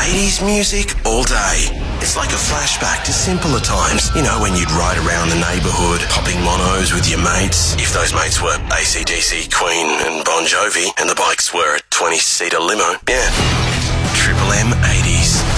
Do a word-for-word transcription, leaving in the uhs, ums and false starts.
eighties music all day. It's like a flashback to simpler times. You know, when you'd ride around the neighbourhood, popping monos with your mates. If those mates were A C D C, Queen and Bon Jovi, and the bikes were a twenty-seater limo. Yeah. Triple M eighties.